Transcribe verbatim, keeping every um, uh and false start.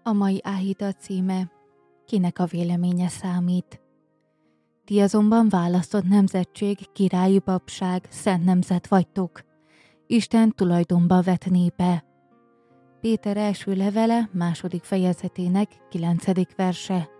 A mai áhítat címe: Kinek a véleménye számít? Ti azonban választott nemzetség, királyi papság, szent nemzet vagytok. Isten tulajdonba vett népe. Péter első levele második fejezetének kilencedik verse.